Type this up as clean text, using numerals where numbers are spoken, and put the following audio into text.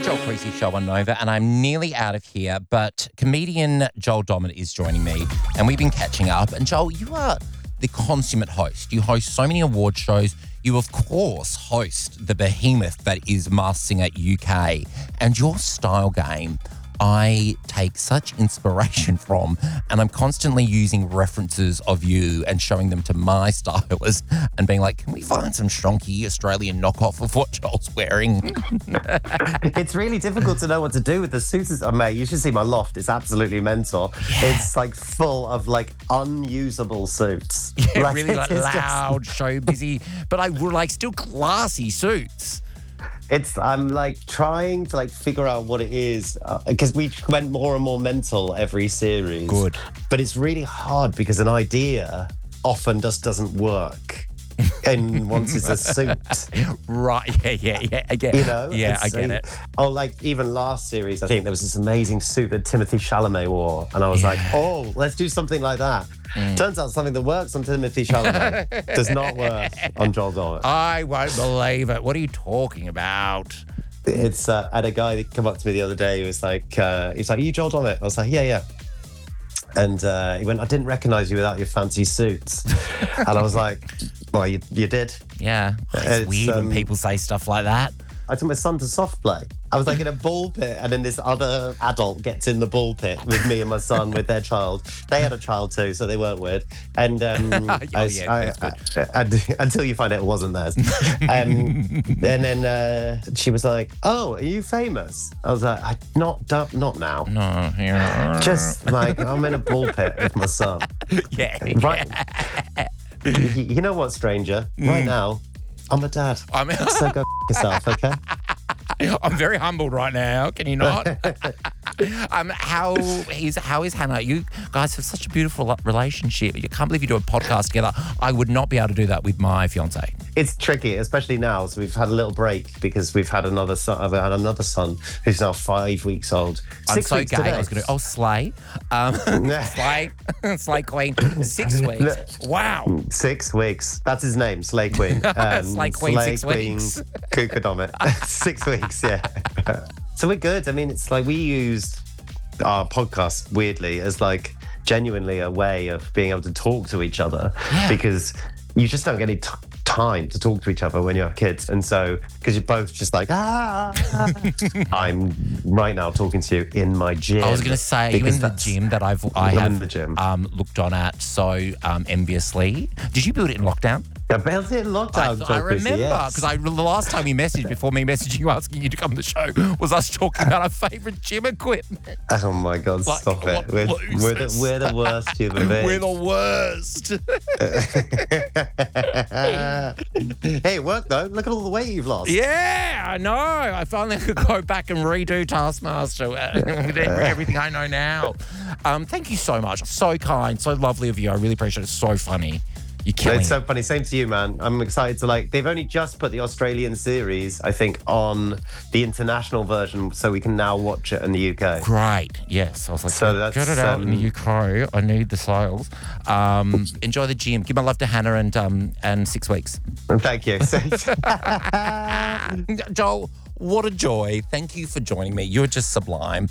Joel Creasy Show on Nova, and I'm nearly out of here, but comedian Joel Dommett is joining me, and we've been catching up. And Joel, you are the consummate host. You host so many award shows. You, of course, host the behemoth that is Masked Singer UK. And your style game, I take such inspiration from, and I'm constantly using references of you and showing them to my stylist and being like, can we find some shonky Australian knockoff of what Joel's wearing? It's really difficult to know what to do with the suits. Oh, mate, you should see my loft. It's absolutely mental. Yeah. It's like full of like unusable suits. Yeah, like, really like loud, show busy, but I would like still classy suits. I'm like trying to like figure out what it is because we went more and more mental every series. Good. But it's really hard because an idea often just doesn't work. And once it's a suit. Right, yeah. I get it. You know? Yeah, I get it. Oh, like even last series, I think there was this amazing suit that Timothée Chalamet wore. And I was like, oh, let's do something like that. Turns out something that works on Timothée Chalamet does not work on Joel Dommett. I won't believe it. What are you talking about? It's I had a guy that came up to me the other day who was like, are you Joel Dommett? I was like, yeah. And he went, I didn't recognise you without your fancy suits. And I was like, well, you did. Yeah. It's weird when people say stuff like that. I took my son to soft play. I was like in a ball pit, and then this other adult gets in the ball pit with me and my son with their child. They had a child too, so they weren't weird. And until you find out it wasn't theirs. And then she was like, "Oh, are you famous?" I was like, "Not now. No, yeah. Just like I'm in a ball pit with my son." Yeah. Right. You know what, stranger? Right now, I'm a dad. So go yourself, okay? I'm very humbled right now. Can you not? How is Hannah? You guys have such a beautiful relationship. I can't believe you do a podcast together. I would not be able to do that with my fiance. It's tricky, especially now. So we've had a little break because we've had another son. I've had another son who's now 5 weeks old. I'm so gay. Today. I was going to. Oh, slay, slay queen. 6 weeks. Wow. 6 weeks. That's his name, Slay Queen. Slay Queen. Slay 6 Queen, weeks. Kuka Dommett. 6 weeks. Yeah. So we're good. I mean, it's like we used our podcast weirdly as like genuinely a way of being able to talk to each other because you just don't get any time to talk to each other when you have kids. And so, because you're both just like, I'm right now talking to you in my gym. I was going to say, you in the gym that I have in the gym. Looked on at so enviously. Did you build it in lockdown? I built it in lockdown. I remember, because the last time we messaged, before me messaging you asking you to come to the show, was us talking about our favourite gym equipment. Oh my God, stop it. We're the worst human beings. We're the worst. Hey, it worked though. Look at all the weight you've lost. Yeah, I know. I finally could go back and redo Taskmaster with everything I know now. Thank you so much. So kind, so lovely of you. I really appreciate it. So funny. It's so funny. Same to you, man. I'm excited to they've only just put the Australian series, I think, on the international version, so we can now watch it in the UK. Great. Yes. I was like, get it out in the UK. I need the sales. Enjoy the gym. Give my love to Hannah and 6 weeks. Thank you. Joel, what a joy. Thank you for joining me. You're just sublime.